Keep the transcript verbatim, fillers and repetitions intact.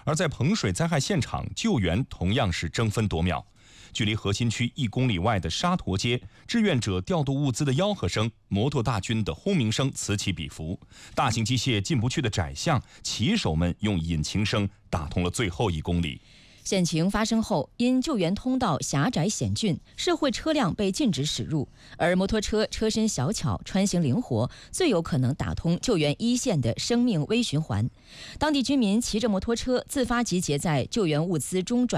而在彭水灾害现场，救援同样是争分夺秒。距离核心区一公里外的沙陀街，志愿者调度物资的吆喝声、摩托大军的轰鸣声此起彼伏。大型机械进不去的窄巷，骑手们用引擎声打通了最后一公里。 险情发生后，因救援通道狭窄险峻，社会车辆被禁止驶入，而摩托车车身小巧，穿行灵活，最有可能打通救援一线的生命微循环。当地居民骑着摩托车自发集结在救援物资中转